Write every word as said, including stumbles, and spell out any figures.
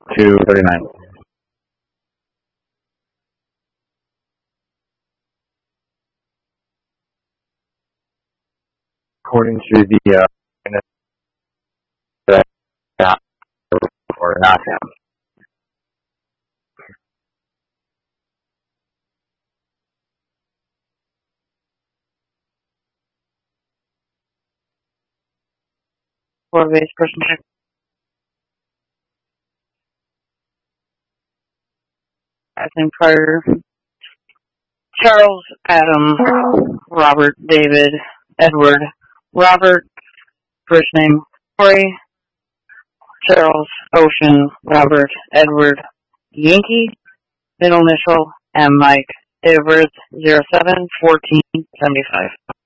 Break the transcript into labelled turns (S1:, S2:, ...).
S1: two thirty-nine. According to the uh, that or not him.
S2: Four base person check. I think Carter, Charles, Adam, Robert, David, Edward, Robert, first name Corey, Charles, Ocean, Robert, Edward, Yankee, middle initial, M. Mike, date of birth zero seven fourteen seventy five.